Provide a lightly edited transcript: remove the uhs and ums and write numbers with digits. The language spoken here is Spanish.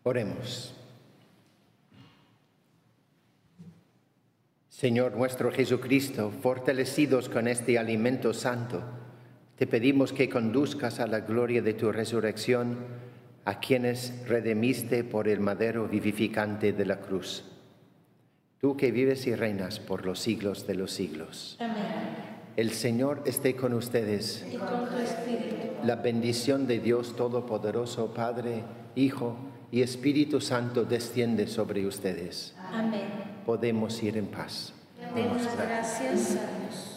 Oremos. Señor nuestro Jesucristo, fortalecidos con este alimento santo, te pedimos que conduzcas a la gloria de tu resurrección a quienes redimiste por el madero vivificante de la cruz. Tú que vives y reinas por los siglos de los siglos. Amén. El Señor esté con ustedes. Y con tu espíritu. La bendición de Dios Todopoderoso, Padre, Hijo y Espíritu Santo desciende sobre ustedes. Amén. Podemos ir en paz. Demos gracias a Dios.